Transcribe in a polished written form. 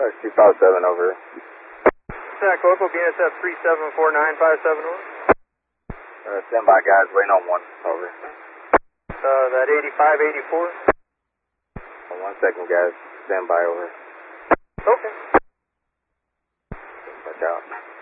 257 over. Stack local, BNSF 374957. Stand by, guys. Waiting on one. Over. That 8584. 1 second, guys. Stand by, over. Okay. Watch out.